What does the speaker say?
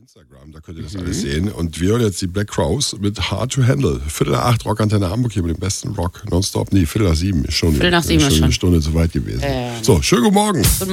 Instagram, da könnt ihr das alles sehen. Und wir hören jetzt die Black Crowes mit Hard to Handle. 7:45 Rockantenne Hamburg hier mit dem besten Rock nonstop. Nee, 6:45 ist schon. 7:45 ist schon eine Stunde zu weit gewesen. So, schönen guten Morgen.